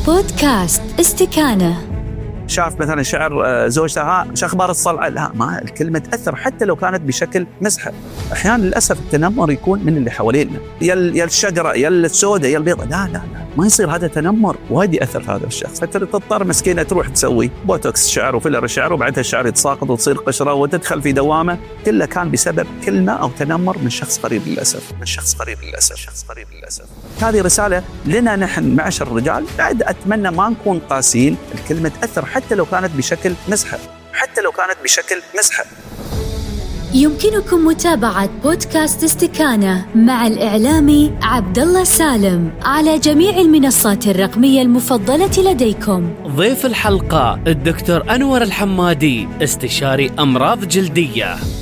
بودكاست استكانة. شاف مثلا شعر زوجته شو اخبار الصلعه، لا ما الكلمه تاثر حتى لو كانت بشكل مزحه. احيانا للاسف التنمر يكون من اللي حوالينا، يا الشجره يا السوداء يا البيضاء، لا ما يصير هذا تنمر وايد ياثر في هذا الشخص، فتضطر مسكينه تروح تسوي بوتوكس شعر وفيلر شعر وبعدها الشعر يتساقط وتصير قشره وتدخل في دوامه، كله كان بسبب كلمه او تنمر من شخص قريب للاسف، هذه رساله لنا نحن معشر الرجال. بعد اتمنى ما نكون قاسيين، الكلمه تاثر حتى لو كانت بشكل مزحة. يمكنكم متابعة بودكاست استكانة مع الإعلامي عبدالله سالم على جميع المنصات الرقمية المفضلة لديكم. ضيف الحلقة الدكتور أنور الحمادي، استشاري أمراض جلدية.